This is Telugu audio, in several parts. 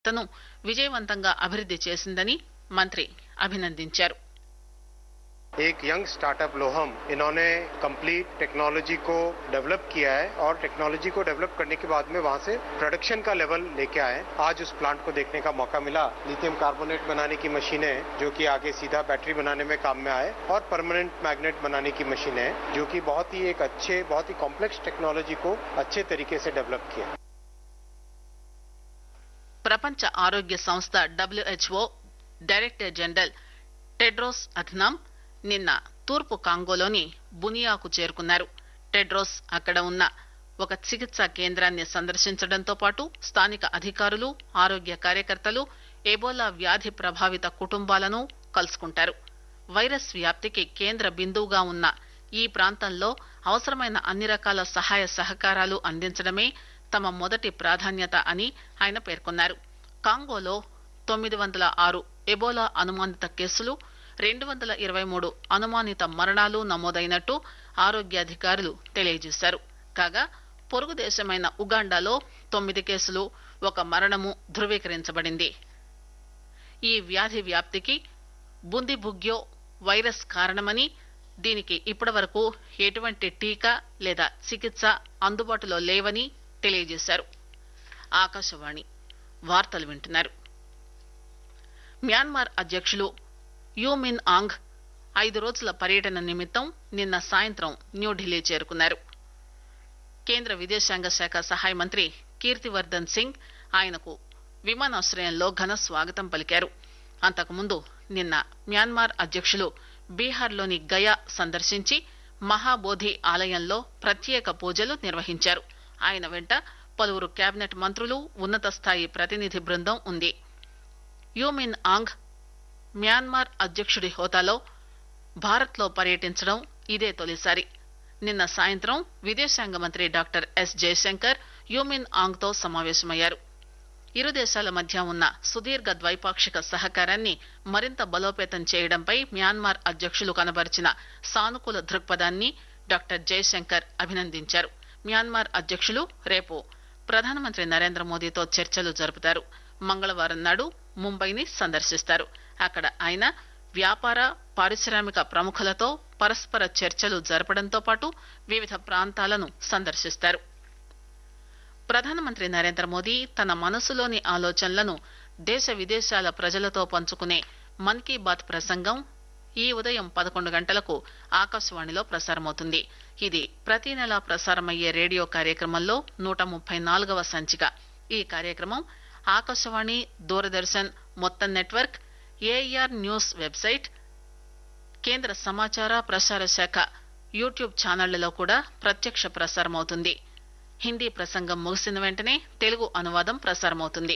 తను విజయవంతంగా అభివృద్ధి చేసిందని మంత్రి అభినందించారు. एक यंग स्टार्टअप लोहम इन्होंने कंप्लीट टेक्नोलॉजी को डेवलप किया है और टेक्नोलॉजी को डेवलप करने के बाद में वहां से प्रोडक्शन का लेवल लेके आए. आज उस प्लांट को देखने का मौका मिला. लिथियम कार्बोनेट बनाने की मशीनें जो कि आगे सीधा बैटरी बनाने में काम में आए और परमानेंट मैग्नेट बनाने की मशीनें जो कि बहुत ही कॉम्प्लेक्स टेक्नोलॉजी को अच्छे तरीके से डेवलप किया. ప్రపంచ ఆరోగ్య సంస్థ WHO director general Tedros Adhanom నిన్న తూర్పు కాంగోలోని బునియాకు చేరుకున్నారు. టెడ్రోస్ అక్కడ ఉన్న ఒక చికిత్సా కేంద్రాన్ని సందర్శించడంతో పాటు స్థానిక అధికారులు, ఆరోగ్య కార్యకర్తలు, ఎబోలా వ్యాధి ప్రభావిత కుటుంబాలను కలుసుకుంటారు. వైరస్ వ్యాప్తికి కేంద్ర బిందువుగా ఉన్న ఈ ప్రాంతంలో అవసరమైన అన్ని రకాల సహాయ సహకారాలు అందించడమే తమ మొదటి ప్రాధాన్యత అని ఆయన పేర్కొన్నారు. కాంగోలో 906 ఎబోలా అనుమానిత కేసులు, 223 అనుమానిత మరణాలు నమోదైనట్టు ఆరోగ్యాధికారులు తెలియజేశారు. కాగా పొరుగు దేశమైన ఉగాండాలో 9 కేసులు, 1 మరణము ధృవీకరించబడింది. ఈ వ్యాధి వ్యాప్తికి బుందిబుగ్యో వైరస్ కారణమని, దీనికి ఇప్పటివరకు ఎటువంటి టీకా లేదా చికిత్స అందుబాటులో లేవని తెలియజేశారు. ఆకాశవాణి వార్తలు వింటున్నారు. మ్యాన్మార్ అధ్యక్షులు యూ మిన్ ఆంగ్ 5 రోజుల పర్యటన నిమిత్తం నిన్న సాయంత్రం న్యూఢిల్లీ చేరుకున్నారు. కేంద్ర విదేశాంగ శాఖ సహాయ మంత్రి కీర్తివర్దన్ సింగ్ ఆయనకు విమానాశ్రయంలో ఘన స్వాగతం పలికారు. అంతకుముందు నిన్న మ్యాన్మార్ అధ్యక్షులు బీహార్లోని గయా సందర్శించి మహాబోధి ఆలయంలో ప్రత్యేక పూజలు నిర్వహించారు. ఆయన వెంట పలువురు కేబినెట్ మంత్రులు, ఉన్నత స్థాయి ప్రతినిధి బృందం ఉంది. యూ మిన్ ఆంగ్ మ్యాన్మార్ అధ్యక్షుడి హోదాలో భారత్లో పర్యటించడం ఇదే తొలిసారి. నిన్న సాయంత్రం విదేశాంగ మంత్రి డాక్టర్ ఎస్ జయశంకర్ యూ మిన్ ఆంగ్ తో సమావేశమయ్యారు. ఇరు దేశాల మధ్య ఉన్న సుదీర్ఘ ద్వైపాక్షిక సహకారాన్ని మరింత బలోపేతం చేయడంపై మ్యాన్మార్ అధ్యక్షులు కనబరిచిన సానుకూల దృక్పథాన్ని డాక్టర్ జయశంకర్ అభినందించారు. మ్యాన్మార్ అధ్యక్షులు రేపు ప్రధానమంత్రి నరేంద్ర మోదీతో చర్చలు జరుపుతారు. మంగళవారం నాడు ముంబైని సందర్శిస్తారు. అక్కడ ఆయన వ్యాపార, పారిశ్రామిక ప్రముఖులతో పరస్పర చర్చలు జరపడంతో పాటు వివిధ ప్రాంతాలను సందర్శిస్తారు. ప్రధానమంత్రి నరేంద్ర మోదీ తన మనసులోని ఆలోచనలను దేశ విదేశాల ప్రజలతో పంచుకునే మన్ కీ బాత్ ప్రసంగం ఈ ఉదయం 11 గంటలకు ఆకాశవాణిలో ప్రసారమవుతుంది. ఇది ప్రతి నెలా ప్రసారమయ్యే రేడియో కార్యక్రమంలో 134వ సంచిక. ఈ కార్యక్రమం ఆకాశవాణి, దూరదర్శన్ మొత్తం నెట్వర్క్, ఏఆర్ న్యూస్ వెబ్సైట్, కేంద్ర సమాచార ప్రసార శాఖ యూట్యూబ్ ఛానళ్లలో కూడా ప్రత్యక్ష ప్రసారమవుతుంది. హిందీ ప్రసంగం ముగిసిన వెంటనే తెలుగు అనువాదం ప్రసారమవుతుంది.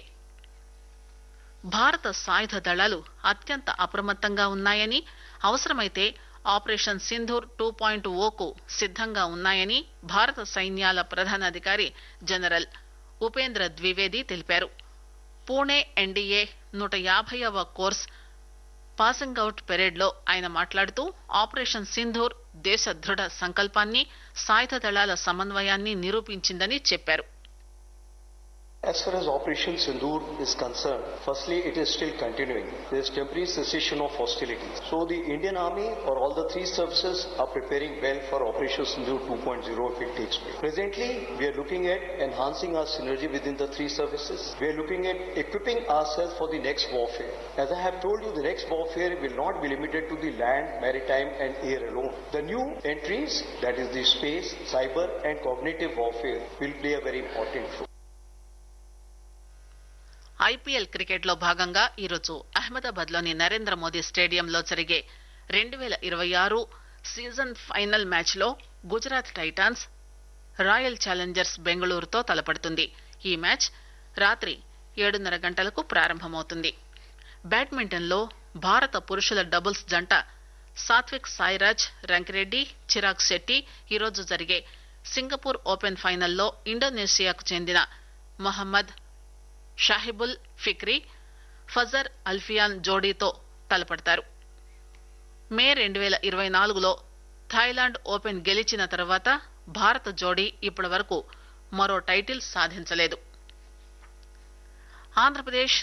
భారత సాయుధ దళాలు అత్యంత అప్రమత్తంగా ఉన్నాయని, అవసరమైతే ఆపరేషన్ సింధూర్ 2.0కు సిద్దంగా ఉన్నాయని భారత సైన్యాల ప్రధానాధికారి జనరల్ ఉపేంద్ర ద్వివేది తెలిపారు. Pune NDA 150వ course passing out parade లో ఆయన మాట్లాడుతూ ఆపరేషన్ సింధూర్ దేశ దృఢ సంకల్పాన్ని, సాయుధ దళాల సమన్వయాన్ని నిరూపించిందని చెప్పారు. As far as Operation Sindoor is concerned, firstly, it is still continuing. There is temporary cessation of hostilities. So the Indian Army or all the three services are preparing well for Operation Sindoor 2.0 if it takes place. Presently, we are looking at enhancing our synergy within the three services. We are looking at equipping ourselves for the next warfare. As I have told you, the next warfare will not be limited to the land, maritime and air alone. The new entries, that is the space, cyber and cognitive warfare, will play a very important role. IPL cricket లో భాగంగా ఈరోజు అహ్మదాబాద్ లోని నరేంద్ర మోదీ స్టేడియంలో జరిగే 2026 సీజన్ ఫైనల్ మ్యాచ్ లో గుజరాత్ టైటాన్స్ రాయల్ ఛాలెంజర్స్ బెంగళూరుతో తలపడుతుంది. ఈ మ్యాచ్ రాత్రి 7:30 గంటలకు ప్రారంభమవుతుంది. బ్యాడ్మింటన్ లో భారత పురుషుల డబుల్స్ జంట సాత్విక్ సాయిరాజ్ రంకిరెడ్డి, చిరాగ్ శెట్టి ఈరోజు జరిగే సింగపూర్ ఓపెన్ ఫైనల్లో ఇండోనేషియాకు చెందిన మొహమ్మద్ షాహిబుల్ ఫిక్రీ, ఫజర్ అల్ఫియాన్ జోడీతో తలపడతారు. మే 2024లో థాయిలాండ్ ఓపెన్ గెలిచిన తర్వాత భారత జోడీ ఇప్పటి వరకు మరో టైటిల్ సాధించలేదు. ఆంధ్రప్రదేశ్